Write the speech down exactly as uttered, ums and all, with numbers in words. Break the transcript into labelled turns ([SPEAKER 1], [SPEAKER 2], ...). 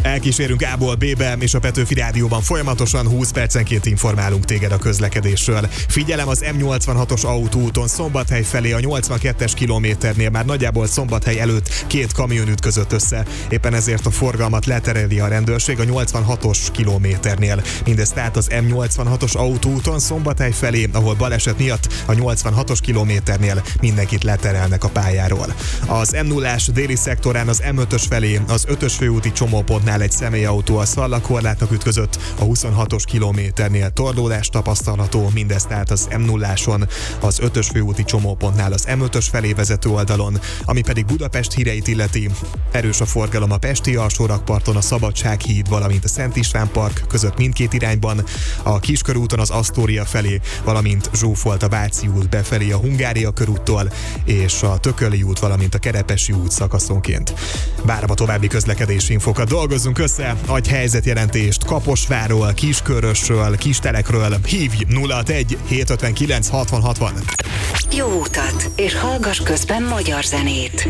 [SPEAKER 1] Elkísérünk A-ból B-be, és a Petőfi Rádióban folyamatosan húsz percenként informálunk téged a közlekedésről. Figyelem, az M nyolcvanhatos autóúton Szombathely felé a nyolcvankettes kilométernél már nagyjából Szombathely előtt két kamion ütközött össze. Éppen ezért a forgalmat letereli a rendőrség a nyolcvanhatos kilométernél. Mindezt tehát az M nyolcvanhatos autóúton Szombathely felé, ahol baleset miatt a nyolcvanhatos kilométernél mindenkit leterelnek a pályáról. Az M nullás déli szektorán az M ötös felé, az ötös főúti csomópontnál egy személyautó a szallagkorlátnak ütközött, a huszonhatos kilométernél torlódás tapasztalható, mindez tehát az M nulláson, az ötös főúti csomópontnál az M ötös felé vezető oldalon, ami pedig Budapest híreit illeti. Erős a forgalom a Pesti alsórakparton, a Szabadsághíd, valamint a Szent István park között mindkét irányban, a Kiskörúton az Asztória felé, valamint zsúfolt a Váci út befelé a Hungária körúttól, és a Tököli út, valamint a Kerepesi út szakaszonként. Várom a további közlekedési infokat, dolgozzunk össze, adj helyzetjelentést Kaposvárról, Kiskörösről, Kistelekről, hívj nulla hatvanegy hétszázötvenkilenc hatvan hatvan.
[SPEAKER 2] Jó utat, és hallgass közben magyar zenét.